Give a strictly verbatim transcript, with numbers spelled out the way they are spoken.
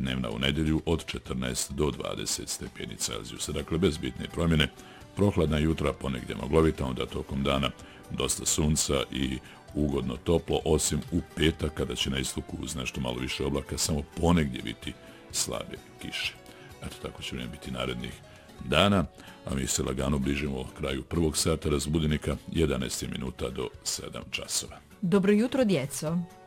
dnevna u nedjelju od četrnaest do dvadeset stepeni Celzijusa. Dakle, bez bitne promjene, prohladna jutra, ponegdje maglovita, onda tokom dana dosta sunca i ugodno toplo, osim u petak kada će na istoku uz nešto malo više oblaka samo ponegdje biti slabe kiše. Eto, tako će vrijeme biti narednih dana, a mi se lagano bližimo kraju prvog sata razbudnika, jedanaest minuta do sedam časova. Dobro jutro, djeco.